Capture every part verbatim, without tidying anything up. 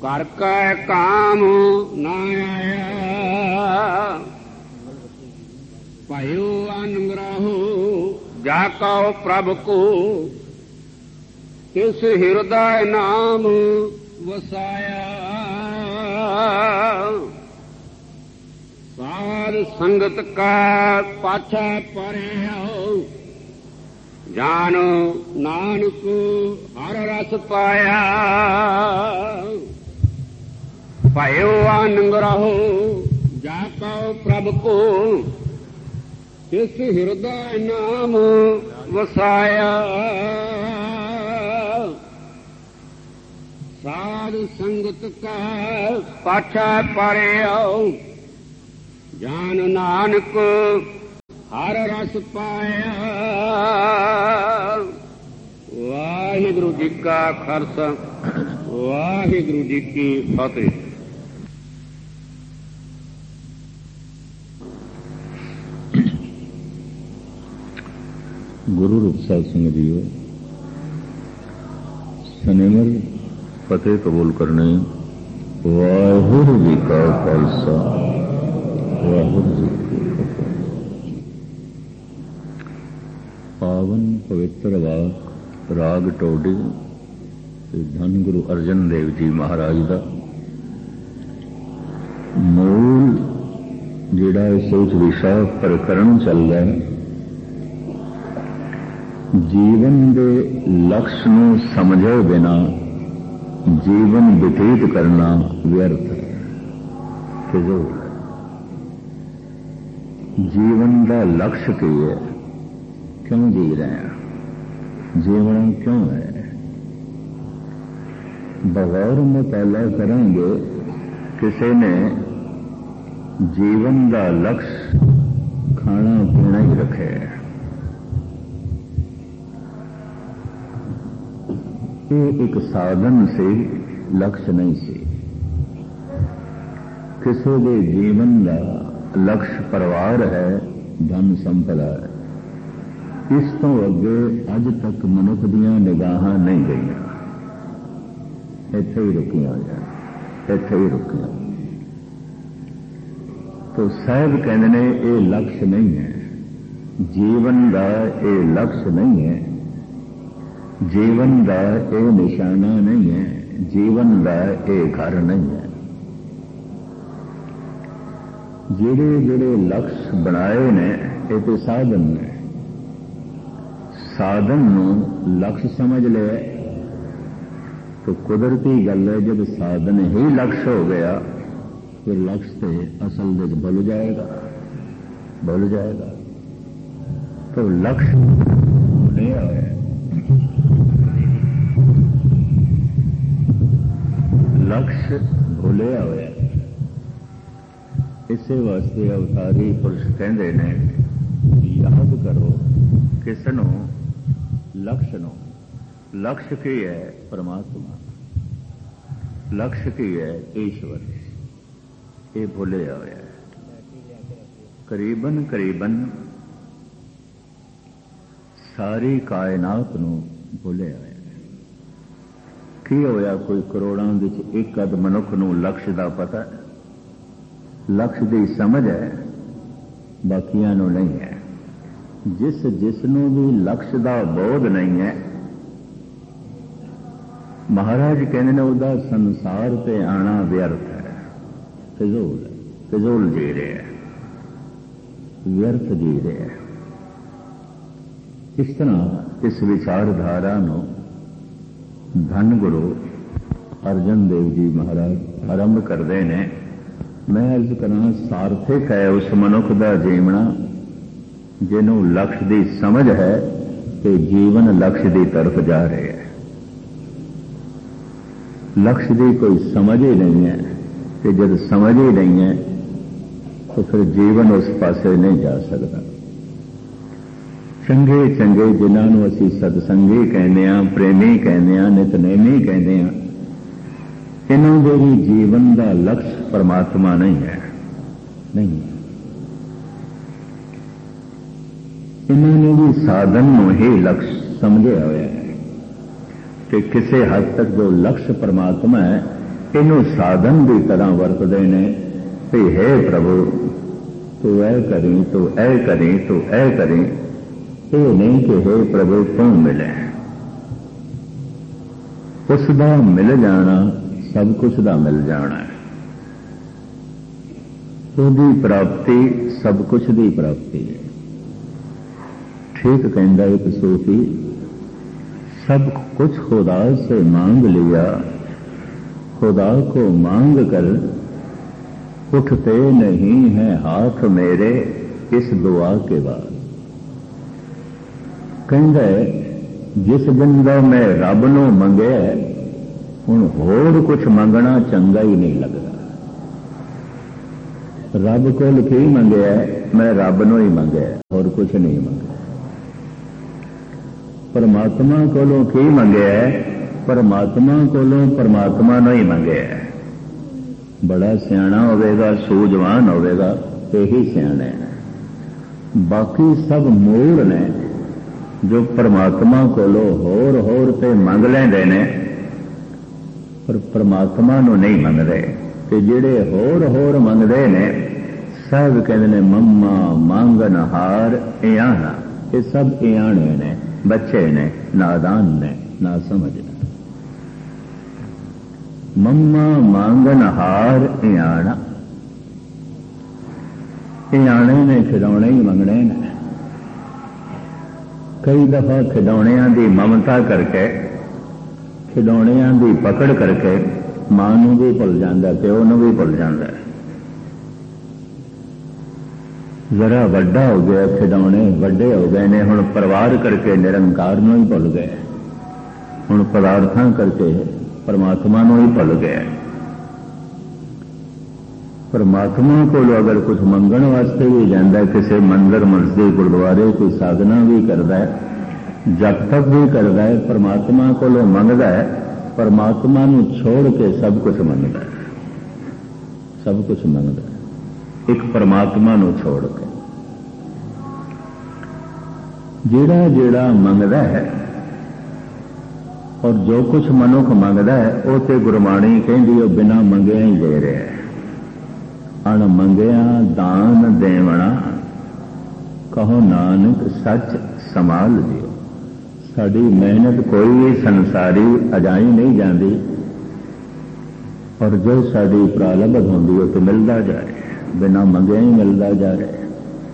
ਕਰ ਕੈ ਕਾਮ ਨਾ ਆਇਆ, ਭਇਓ ਅਨੰਗ੍ਰਹੋ ਜਾ ਕਉ ਪ੍ਰਭ ਕੋ, ਤਿਸ ਹਿਰਦੈ ਨਾਮ ਵਸਾਇਆ। ਸਾਧ ਸੰਗਤ ਕਾ ਪਾਛਾ ਪਰਿਓ, ਜਾਨੋ ਨਾਨਕ ਹਰ ਰਸ ਪਾਇਆ। ਭਇਓ ਅਨੰਗ੍ਰਹੋ ਜਾ ਕਉ ਪ੍ਰਭ ਕੋ, ਤਿਸ ਹਿਰਦੈ ਨਾਮ ਵਸਾਇਆ। ਸਾਧ ਸੰਗਤ ਕਾ ਪਾਛਾ ਪਰਿਓ, ਜਾਨ ਨਾਨਕ ਹਰ ਰਸ ਪਾਇਆ। ਵਾਹਿਗੁਰੂ ਜੀ ਕਾ ਖਾਲਸਾ, ਵਾਹਿਗੁਰੂ ਜੀ ਕੀ ਫਤਿਹ। ਗੁਰੂ ਰੂਪ ਸਾਧ ਸੰਗਤ ਜੀਓ, ਸਨੇਮਰ ਫਤਿਹ ਕਬੂਲ ਕਰਨੇ। ਵਾਹਿਗੁਰੂ ਜੀ ਕਾ ਖਾਲਸਾ, ਵਾਹਿਗੁਰੂ ਜੀ ਕੀ ਫਤਿਹ। ਪਾਵਨ ਪਵਿੱਤਰ ਵਾਕ ਰਾਗ ਟੋਡੀ ਤੇ ਧੰਨ ਗੁਰੂ ਅਰਜਨ ਦੇਵ ਜੀ ਮਹਾਰਾਜ ਦਾ ਮੂਲ ਜਿਹੜਾ ਇਸ ਵਿੱਚ ਵਿਸ਼ਾ ਪ੍ਰਕਰਣ ਚੱਲਦਾ ਹੈ, ਜੀਵਨ ਦੇ ਲਕਸ਼ ਨੂੰ ਸਮਝੇ ਬਿਨਾ ਜੀਵਨ ਬਤੀਤ ਕਰਨਾ ਵਿਅਰਥ ਹੈ, ਫਿਜ਼ੂਲ ਹੈ। ਜੀਵਨ ਦਾ ਲਕਸ਼ ਕੀ ਹੈ? ਕਿਉਂ ਜੀ ਰਹੇ ਹਾਂ? ਜੀਵਨ ਕਿਉਂ ਹੈ? ਬਗੈਰ ਮੁਤਾਲਾ ਕਰਾਂਗੇ ਕਿਸੇ ਨੇ ਜੀਵਨ ਦਾ ਲਕਸ਼ ਖਾਣਾ ਪੀਣਾ ਹੀ ਰੱਖਿਆ। ਇਹ ਇੱਕ ਸਾਧਨ ਸੀ, ਲਕਸ਼ ਨਹੀਂ ਸੀ। ਕਿਸੇ ਦੇ ਜੀਵਨ ਦਾ ਲਕਸ਼ ਪਰਿਵਾਰ ਹੈ, ਧਨ ਸੰਪਦਾ ਹੈ। ਇਸ ਤੋਂ ਅੱਗੇ ਅੱਜ ਤੱਕ ਮਨੁੱਖ ਦੀਆਂ ਨਿਗਾਹਾਂ ਨਹੀਂ ਗਈਆਂ, ਇੱਥੇ ਹੀ ਰੁਕੀਆਂ ਜਾਂ ਇੱਥੇ ਹੀ ਰੁਕੀਆਂ। ਤੋ ਸਾਹਿਬ ਕਹਿੰਦੇ ਨੇ ਇਹ ਲਕਸ਼ ਨਹੀਂ ਹੈ, ਜੀਵਨ ਦਾ ਇਹ ਲਕਸ਼ ਨਹੀਂ ਹੈ, ਜੀਵਨ ਦਾ ਇਹ ਨਿਸ਼ਾਨਾ ਨਹੀਂ ਹੈ, ਜੀਵਨ ਦਾ ਇਹ ਘਰ ਨਹੀਂ ਹੈ। ਜਿਹੜੇ ਜਿਹੜੇ ਲਕਸ਼ ਬਣਾਏ ਨੇ ਇਹ ਤੇ ਸਾਧਨ ਨੇ। ਸਾਧਨ ਨੂੰ ਲਕਸ਼ ਸਮਝ ਲਿਆ ਤਾਂ ਕੁਦਰਤੀ ਗੱਲ ਹੈ, ਜਦ ਸਾਧਨ ਹੀ ਲਕਸ਼ ਹੋ ਗਿਆ ਫਿਰ ਲਕਸ਼ ਤੇ ਅਸਲ ਵਿੱਚ ਭੁੱਲ ਜਾਏਗਾ, ਭੁੱਲ ਜਾਏਗਾ। ਤਾਂ ਲਕਸ਼ ਭੁੱਲਿਆ ਹੋਇਆ, ਲਕਸ਼ ਭੁੱਲਿਆ ਹੋਇਆ। ਇਸੇ ਵਾਸਤੇ ਅਵਤਾਰੀ ਪੁਰਸ਼ ਕਹਿੰਦੇ ਨੇ ਯਾਦ ਕਰੋ ਕਿਸ ਨੂੰ? ਲਕਸ਼ ਨੂੰ। ਲਕਸ਼ ਕੀ ਹੈ? ਪਰਮਾਤਮਾ। ਲਕਸ਼ ਕੀ ਹੈ? ਈਸ਼ਵਰ। ਇਹ ਭੁੱਲਿਆ ਹੋਇਆ ਹੈ। ਕਰੀਬਨ ਕਰੀਬਨ ਸਾਰੀ ਕਾਇਨਾਤ ਨੂੰ ਭੁੱਲਿਆ ਹੋਇਆ। ਕੀ ਹੋਇਆ? ਕੋਈ ਕਰੋੜਾਂ ਵਿੱਚ ਇੱਕ ਅੱਧ ਮਨੁੱਖ ਨੂੰ ਲਕਸ਼ ਦਾ ਪਤਾ, ਲਕਸ਼ ਦੀ ਸਮਝ ਹੈ, ਬਾਕੀਆਂ ਨੂੰ ਨਹੀਂ ਹੈ। ਜਿਸ ਜਿਸ ਨੂੰ ਵੀ ਲਕਸ਼ ਦਾ ਬੋਧ ਨਹੀਂ ਹੈ, ਮਹਾਰਾਜ ਕਹਿੰਦੇ ਨੇ ਉਹਦਾ ਸੰਸਾਰ ਤੇ ਆਣਾ ਵਿਅਰਥ ਹੈ, ਫਿਜ਼ੂਲ ਹੈ, ਫਿਜ਼ੂਲ ਜੀ ਰਿਹਾ, ਵਿਅਰਥ ਜੀ ਰਿਹਾ। ਇਸ ਤਰ੍ਹਾਂ ਇਸ ਵਿਚਾਰਧਾਰਾ ਨੂੰ ਧੰਨ ਗੁਰੂ ਅਰਜਨ ਦੇਵ ਜੀ ਮਹਾਰਾਜ ਆਰੰਭ ਕਰਦੇ ਨੇ। ਮੈਂ ਅਰਜ਼ ਕਰਾਂ, ਸਾਰਥਕ ਹੈ ਉਸ ਮਨੁੱਖ ਦਾ ਜੀਵਣਾ ਜਿਹਨੂੰ ਲਕਸ਼ ਦੀ ਸਮਝ ਹੈ ਤੇ ਜੀਵਨ ਲਕਸ਼ ਦੀ ਤਰਫ ਜਾ ਰਿਹਾ ਹੈ। ਲਕਸ਼ ਦੀ ਕੋਈ ਸਮਝ ਹੀ ਨਹੀਂ ਹੈ ਤੇ ਜਦ ਸਮਝ ਹੀ ਨਹੀਂ ਹੈ ਤਾਂ ਫਿਰ ਜੀਵਨ ਉਸ ਪਾਸੇ ਨਹੀਂ ਜਾ ਸਕਦਾ। ਚੰਗੇ ਚੰਗੇ ਜਿਨ੍ਹਾਂ ਨੂੰ ਅਸੀਂ ਸਤਸੰਗੀ ਕਹਿੰਦੇ ਹਾਂ, ਪ੍ਰੇਮੀ ਕਹਿੰਦੇ ਹਾਂ, ਨਿਤਨੇਮੀ ਕਹਿੰਦੇ ਹਾਂ, ਇਹਨਾਂ ਦੇ ਵੀ ਜੀਵਨ ਦਾ ਲਕਸ਼ ਪਰਮਾਤਮਾ ਨਹੀਂ ਹੈ, ਨਹੀਂ। ਇਹਨਾਂ ਨੇ ਵੀ ਸਾਧਨ ਨੂੰ ਹੀ ਲਕਸ਼ ਸਮਝਿਆ ਹੋਇਆ ਹੈ ਤੇ ਕਿਸੇ ਹੱਦ ਤੱਕ ਜੋ ਲਕਸ਼ ਪਰਮਾਤਮਾ ਹੈ ਇਹਨੂੰ ਸਾਧਨ ਦੀ ਤਰ੍ਹਾਂ ਵਰਤਦੇ ਨੇ ਵੀ ਹੈ ਪ੍ਰਭੂ ਤੂੰ ਇਹ ਕਰੀ ਤੂੰ ਇਹ ਕਰੀ ਤੂੰ ਇਹ ਕਰੀ। ਇਹ ਨਹੀਂ ਕਿ ਹੈ ਪ੍ਰਭੂ ਤੂੰ ਮਿਲੇ। ਉਸ ਦਾ ਮਿਲ ਜਾਣਾ ਸਭ ਕੁਛ ਦਾ ਮਿਲ ਜਾਣਾ ਹੈ। ਉਹਦੀ ਪ੍ਰਾਪਤੀ ਸਭ ਕੁਛ ਦੀ ਪ੍ਰਾਪਤੀ ਹੈ। ठीक कहता एक सूफी, सब कुछ खुदा से मांग लिया, खुदा को मांग कर उठते नहीं हैं हाथ मेरे इस दुआ के बाद। कहता है जिस दिन का मैं रब नूं मंगे हुण होर कुछ मंगना चंगा ही नहीं लगता। रब कोल की मंगया, मैं रब नूं ही मंगया, होर कुछ नहीं मंगया। परमात्मा कोलों की मंगया, परमात्मा कोलों परमात्मा ने ही मंगया। बड़ा सियाणा होवेगा, सूझवान होवेगा, यही सियाणे ने। बाकी सब मूल ने जो परमात्मा कोलों होर होर ते मंग लेंदे ने, पर परमात्मा नूं नहीं मंगदे। ते जिहड़े होर होर मंगदे ने सब कहंदे ने मम्मा मंगन हार इयाना। ये सब इयाणे ने, बच्चे ने, नादान ने, ना समझ ने। मम्मा मांगन हार इयाना, इयाणे ने खिडौने ही मंगने ने। कई दफा खिडौणियां दी ममता करके, खिडौणियां दी पकड़ करके मां नूं भी भुल जांदा, प्यो नूं भी भुल जांदा। जरा वड्डा हो गया, खिडौने वड्डे हो गए ने, हुण परिवार करके निरंकार नूं ही भुल गए, हुण पदार्थां करके परमात्मा नूं ही भुल गए। परमात्मा को अगर कुछ मंगण वास्ते भी जाता है, किसी मंदिर मस्जिद गुरुद्वारे कोई साधना भी करता है, जप तप भी करता है, परमात्मा को मंगता है, परमात्मा नूं छोड़ के सब कुछ मंगता है, सब कुछ मंगता है एक परमात्मा नूं छोड़ के। जेड़ा जेड़ा मंगदा है और जो कुछ मनुख मंगदा है, वो तो गुरबाणी कहती है बिना मंगिया ही दे रहा है। अण मंगिया दान देवना, कहो नानक सच संभाल दियो। साड़ी मेहनत कोई भी संसारी अजाई नहीं जाती, और जो साड़ी प्रारंभ होती है तो मिलता जाए, बिना मंगे ही मिलता जा रहा है।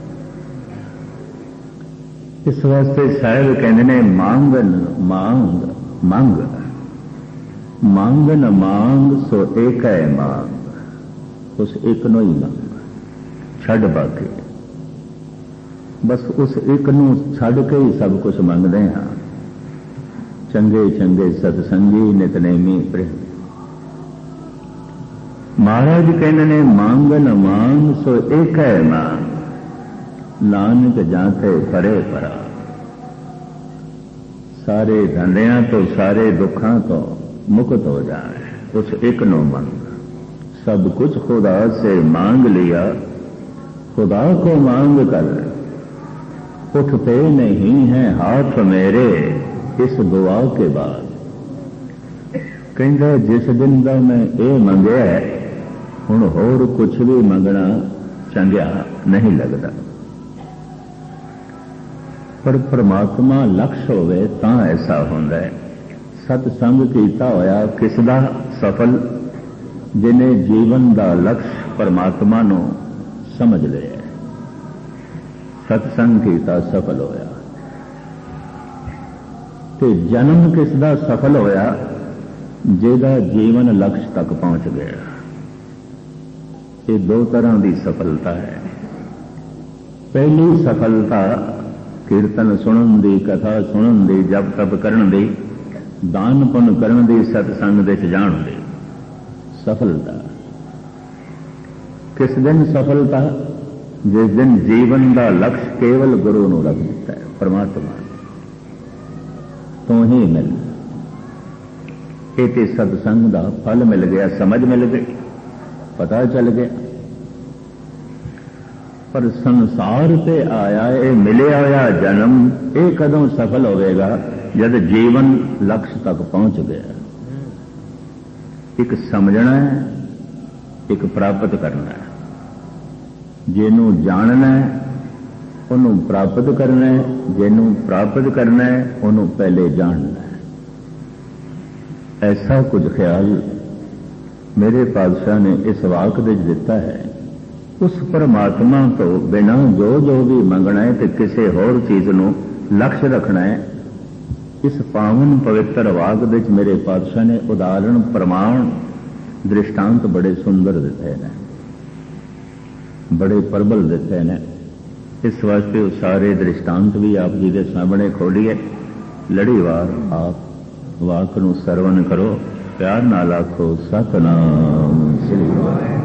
इस वास्ते साहिब कहते ने मांगन मांग मंग, मांगन मांग सो एक है मांग। उस एक नो ही मंग, छड़ बाकी बस उस एक नू छड़ के ही सब कुछ मंगते हाँ। चंगे चंगे सतसंगी नितनेमी प्रेम। महाराज कहने ने मांगन मांग सो एक है मांग, नानक जाते परे परा। सारे धंधियां तो सारे दुखों तो मुक्त हो जाए, उस एक नो मंग। सब कुछ खुदा से मांग लिया, खुदा को मांग कर उठते नहीं हैं हाथ मेरे इस दुआ के बाद। कहता जिस दिन का मैं ये मंगया हुण होर कुछ भी मंगना चंगा नहीं लगता। पर परमात्मा लक्ष्य होवे तां ऐसा होंदा है। सतसंग कीता होया किसदा सफल, जिन्हें जीवन का लक्ष्य परमात्मा नूं समझ लिया। सतसंग कीता सफल होया। ते जन्म किसदा सफल होया, जिहदा जीवन लक्ष्य तक पहुंच गया। ये दो तरह की सफलता है। पहली सफलता कीर्तन सुनन दी, कथा सुनन दी, जप तप करन दी, दान पुण्य करन दी, सतसंग दे जाण दी सफलता। किस दिन सफलता? जिस दिन जीवन का लक्ष्य केवल गुरु नूं रख दिता है, परमात्मा तो ही मिल। ये सतसंग का फल मिल गया, समझ मिल गई, पता चल गया। पर संसार से आया ये मिले होया जन्म, ये कदों सफल होगा जब जीवन लक्ष्य तक पहुंच गया। एक समझना है, एक प्राप्त करना है। जिन्हों जानना है उन्होंने प्राप्त करना है, जिन्हों प्राप्त करना है उन्होंने पहले जानना है। ऐसा कुछ ख्याल मेरे पातशाह ने इस वाक विच दिता है। उस परमात्मा तो बिना जो जो भी मंगना है तो किसी होर चीज नूं लक्ष्य रखना है। इस पावन पवित्र वाक विच मेरे पातशाह ने उदाहरण प्रमाण दृष्टांत बड़े सुंदर दिते हैं, बड़े प्रबल दिते हैं। इस वास्ते वो सारे दृष्टांत भी आप जी के सामने खोलिए। लड़ीवार आप वाक नूं सरवण करो, प्यार नाल आखो सतनाम श्री वाहिगुरू।